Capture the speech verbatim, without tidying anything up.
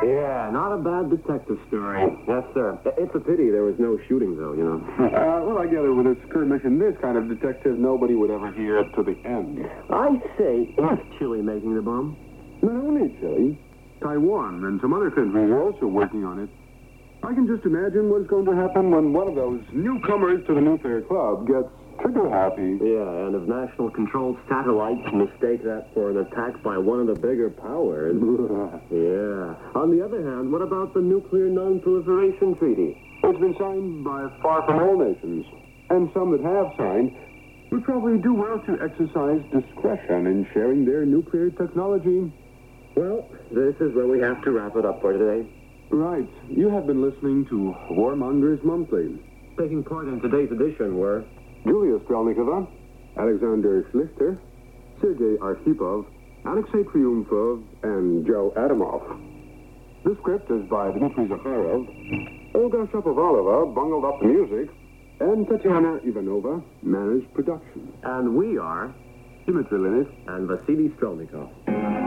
Yeah, not a bad detective story. Yes, sir. It's a pity there was no shooting, though, you know. Uh, well, I gather with this skirmish and this kind of detective, nobody would ever hear it to the end. I say, is Chile making the bomb? Not only Chile, Taiwan and some other countries are also working on it. I can just imagine what's going to happen when one of those newcomers to the nuclear club gets trigger happy. Yeah, and if national controlled satellites mistake that for an attack by one of the bigger powers. Yeah. On the other hand, what about the Nuclear Non-Proliferation Treaty? It's been signed by far from all nations, and some that have signed would probably do well to exercise discretion in sharing their nuclear technology. Well, this is where we have to wrap it up for today. Right. You have been listening to Warmongers Monthly. Taking part in today's edition were Julia Strelnikova, Alexander Schlichter, Sergei Arkhipov, Alexei Triumphov, and Joe Adamov. The script is by Dmitry Zakharov. Olga Shapovalova bungled up the music, and Tatiana Ivanova managed production. And we are Dmitry Linis and Vasily Strelnikov.